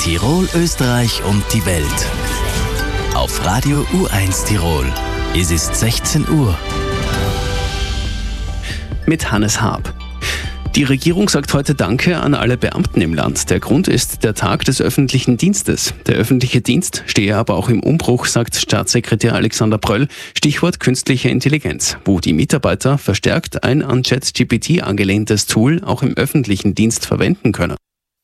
Tirol, Österreich und die Welt. Auf Radio U1 Tirol. Es ist 16 Uhr. Mit Hannes Haab. Die Regierung sagt heute Danke an alle Beamten im Land. Der Grund ist der Tag des öffentlichen Dienstes. Der öffentliche Dienst stehe aber auch im Umbruch, sagt Staatssekretär Alexander Pröll. Stichwort künstliche Intelligenz, wo die Mitarbeiter verstärkt ein an ChatGPT angelehntes Tool auch im öffentlichen Dienst verwenden können.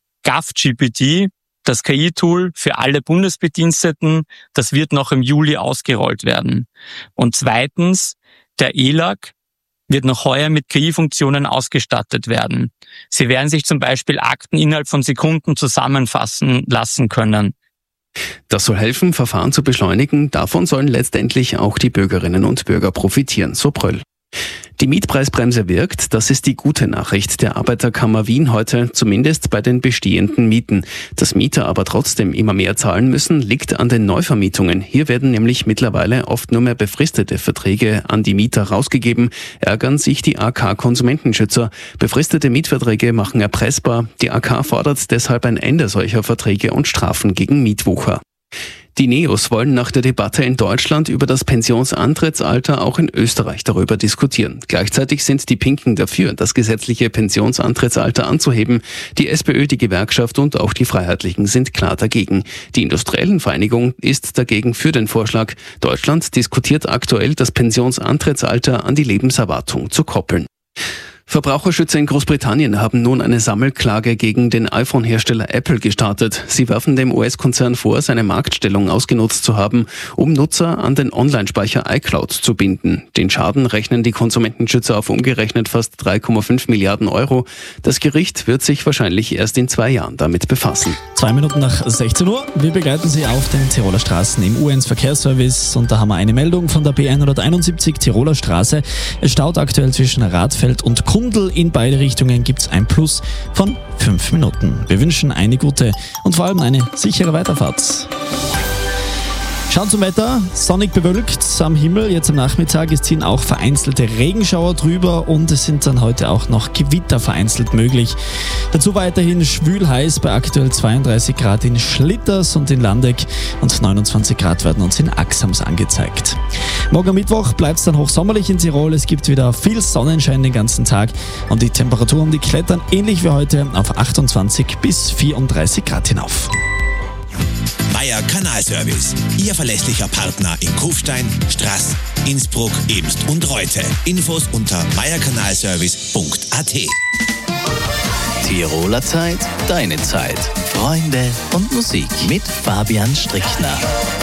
GovGPT, das KI-Tool für alle Bundesbediensteten, das wird noch im Juli ausgerollt werden. Und zweitens, der ELAG wird noch heuer mit KI-Funktionen ausgestattet werden. Sie werden sich zum Beispiel Akten innerhalb von Sekunden zusammenfassen lassen können. Das soll helfen, Verfahren zu beschleunigen. Davon sollen letztendlich auch die Bürgerinnen und Bürger profitieren, so Pröll. Die Mietpreisbremse wirkt, das ist die gute Nachricht der Arbeiterkammer Wien heute, zumindest bei den bestehenden Mieten. Dass Mieter aber trotzdem immer mehr zahlen müssen, liegt an den Neuvermietungen. Hier werden nämlich mittlerweile oft nur mehr befristete Verträge an die Mieter rausgegeben, ärgern sich die AK-Konsumentenschützer. Befristete Mietverträge machen erpressbar. Die AK fordert deshalb ein Ende solcher Verträge und Strafen gegen Mietwucher. Die NEOS wollen nach der Debatte in Deutschland über das Pensionsantrittsalter auch in Österreich darüber diskutieren. Gleichzeitig sind die Pinken dafür, das gesetzliche Pensionsantrittsalter anzuheben. Die SPÖ, die Gewerkschaft und auch die Freiheitlichen sind klar dagegen. Die Industriellen Vereinigung ist dagegen für den Vorschlag. Deutschland diskutiert aktuell, das Pensionsantrittsalter an die Lebenserwartung zu koppeln. Verbraucherschützer in Großbritannien haben nun eine Sammelklage gegen den iPhone-Hersteller Apple gestartet. Sie werfen dem US-Konzern vor, seine Marktstellung ausgenutzt zu haben, um Nutzer an den Online-Speicher iCloud zu binden. Den Schaden rechnen die Konsumentenschützer auf umgerechnet fast 3,5 Milliarden Euro. Das Gericht wird sich wahrscheinlich erst in 2 Jahren damit befassen. 2 Minuten nach 16 Uhr. Wir begleiten Sie auf den Tiroler Straßen im U1 Verkehrsservice und da haben wir eine Meldung von der B171 Tiroler Straße. Es staut aktuell zwischen Radfeld und Kundl. In beide Richtungen gibt es ein Plus von 5 Minuten. Wir wünschen eine gute und vor allem eine sichere Weiterfahrt. Schauen zum Wetter, sonnig bewölkt am Himmel, jetzt am Nachmittag, es ziehen auch vereinzelte Regenschauer drüber und es sind dann heute auch noch Gewitter vereinzelt möglich. Dazu weiterhin schwül heiß bei aktuell 32 Grad in Schlitters und in Landeck und 29 Grad werden uns in Axams angezeigt. Morgen am Mittwoch bleibt es dann hochsommerlich in Tirol, es gibt wieder viel Sonnenschein den ganzen Tag und die Temperaturen, die klettern ähnlich wie heute auf 28 bis 34 Grad hinauf. Meier Kanalservice, Ihr verlässlicher Partner in Kufstein, Straß, Innsbruck, Ebst und Reute. Infos unter meierkanalservice.at. Tiroler Zeit, deine Zeit. Freunde und Musik mit Fabian Strickner.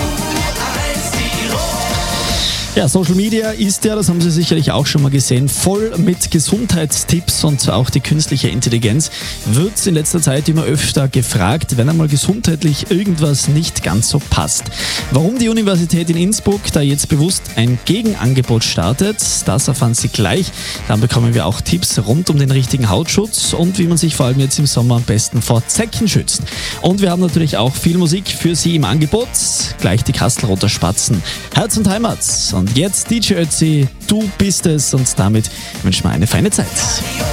Ja, Social Media ist ja, das haben Sie sicherlich auch schon mal gesehen, voll mit Gesundheitstipps und auch die künstliche Intelligenz wird in letzter Zeit immer öfter gefragt, wenn einmal gesundheitlich irgendwas nicht ganz so passt. Warum die Universität in Innsbruck da jetzt bewusst ein Gegenangebot startet, das erfahren Sie gleich. Dann bekommen wir auch Tipps rund um den richtigen Hautschutz und wie man sich vor allem jetzt im Sommer am besten vor Zecken schützt. Und wir haben natürlich auch viel Musik für Sie im Angebot, gleich die Kastelroter Spatzen, Herz und Heimat. Und jetzt DJ Ötzi, du bist es und damit wünschen wir eine feine Zeit.